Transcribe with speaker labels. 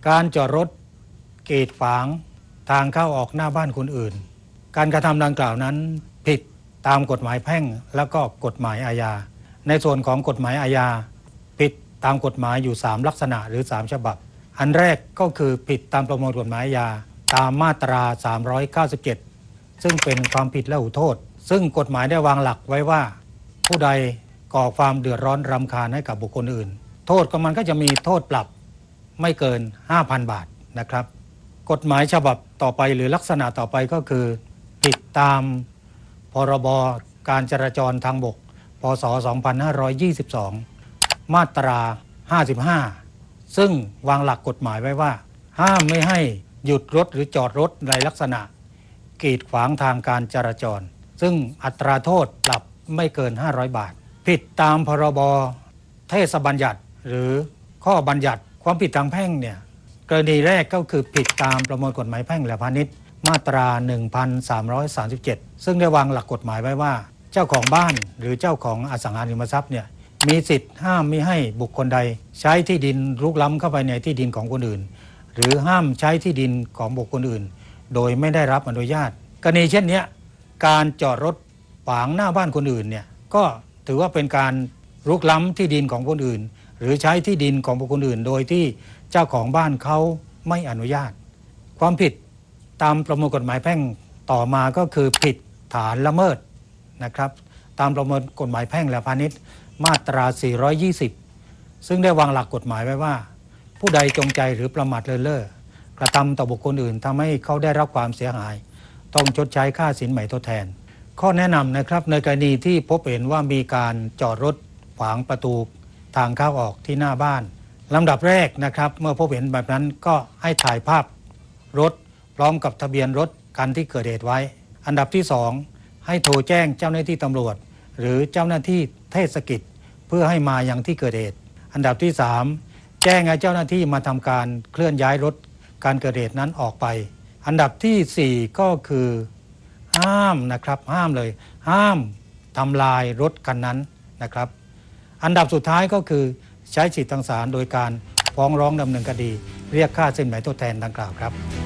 Speaker 1: การจอดรถกีดขวางทางเข้าออกหน้าบ้านคนอื่นการกระทำดังกล่าวนั้นผิดตามกฎหมายแพ่งแล้วก็กฎหมายอาญาในส่วนของกฎหมายอาญาผิดตามกฎหมายอยู่3ลักษณะหรือ3ฉบับอันแรกก็คือผิดตามประมวลกฎหมายอาญาตามมาตรา397ซึ่งเป็นความผิดและหูโทษซึ่งกฎหมายได้วางหลักไว้ว่าผู้ใดก่อความเดือดร้อนรำคาญให้กับบุคคลอื่นโทษก็มันก็จะมีโทษปรับไม่เกิน 5,000 บาทนะครับกฎหมายฉบับต่อไปหรือลักษณะต่อไปก็คือผิดตามพรบการจราจรทางบกพ.ศ. 2522มาตรา55ซึ่งวางหลักกฎหมายไว้ว่าห้ามไม่ให้หยุดรถหรือจอดรถในลักษณะกีดขวางทางการจราจรซึ่งอัตราโทษปรับไม่เกิน500 บาทผิดตามพรบเทศบัญญัติหรือข้อบัญญัติความผิดทางแพ่งเนี่ยกรณีแรกก็คือผิดตามประมวลกฎหมายแพ่งและพาณิชย์มาตรา 1337 ซึ่งได้วางหลักกฎหมายไว้ว่าเจ้าของบ้านหรือเจ้าของอสังหาริมทรัพย์เนี่ยมีสิทธิ์ห้ามไม่ให้บุคคลใดใช้ที่ดินรุกล้ำเข้าไปในที่ดินของคนอื่นหรือห้ามใช้ที่ดินของบุคคลอื่นโดยไม่ได้รับอนุญาตกรณีเช่นนี้การจอดรถขวางหน้าบ้านคนอื่นเนี่ยก็ถือว่าเป็นการรุกล้ำที่ดินของคนอื่นหรือใช้ที่ดินของบุคคลอื่นโดยที่เจ้าของบ้านเขาไม่อนุญาตความผิดตามประมวลกฎหมายแพ่งต่อมาก็คือผิดฐานละเมิดนะครับตามประมวลกฎหมายแพ่งและพาณิชย์มาตรา420ซึ่งได้วางหลักกฎหมายไว้ว่าผู้ใดจงใจหรือประมาทเลินเล่อกระทำต่อบุคคลอื่นทำให้เขาได้รับความเสียหายต้องชดใช้ค่าสินไหมทดแทนข้อแนะนำนะครับในกรณีที่พบเห็นว่ามีการจอดรถขวางประตูทางเข้าออกที่หน้าบ้านลำดับแรกนะครับเมื่อพบเห็นแบบนั้นก็ให้ถ่ายภาพรถพร้อมกับทะเบียนรถคันที่เกิดเหตุไว้อันดับที่2ให้โทรแจ้งเจ้าหน้าที่ตำรวจหรือเจ้าหน้าที่เทศกิจเพื่อให้มายังที่เกิดเหตุอันดับที่3แจ้งให้เจ้าหน้าที่มาทำการเคลื่อนย้ายรถการเกิดเหตุนั้นออกไปอันดับที่4ก็คือห้ามนะครับห้ามเลยห้ามทำลายรถคันนั้นนะครับอันดับสุดท้ายก็คือใช้สิทธิทางศาลโดยการฟ้องร้องดำเนินคดีเรียกค่าสินไหมทดแทนดังกล่าวครับ